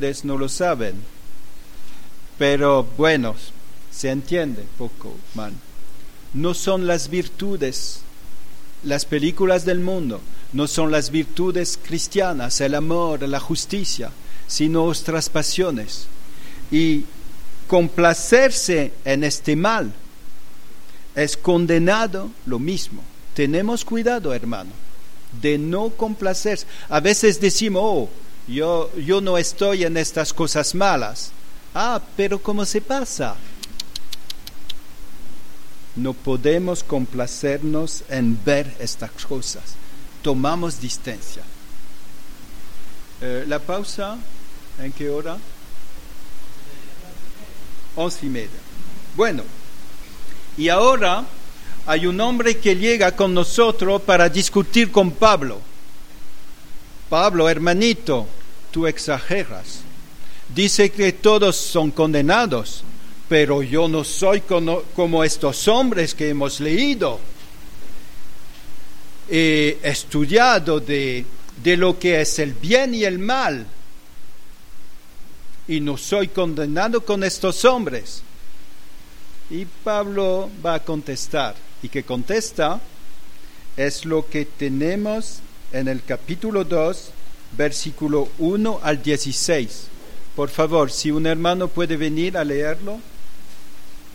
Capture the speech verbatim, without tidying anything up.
ustedes no lo saben, pero bueno, se entiende poco, man. No son las virtudes, las películas del mundo, no son las virtudes cristianas, el amor, la justicia, sino nuestras pasiones. Y complacerse en este mal es condenado lo mismo. Tenemos cuidado, hermano, de no complacerse. A veces decimos, oh, yo, yo no estoy en estas cosas malas. Ah, pero ¿cómo se pasa? No podemos complacernos en ver estas cosas. Tomamos distancia. Eh, ¿La pausa? ¿En qué hora? Once y media. Bueno, y ahora hay un hombre que llega con nosotros para discutir con Pablo. Pablo, hermanito, tú exageras. Dice que todos son condenados, pero yo no soy como, como estos hombres que hemos leído. He estudiado de, de lo que es el bien y el mal, y no soy condenado con estos hombres. Y Pablo va a contestar, y que contesta es lo que tenemos en el capítulo dos, versículo uno al dieciséis. Por favor, si un hermano puede venir a leerlo.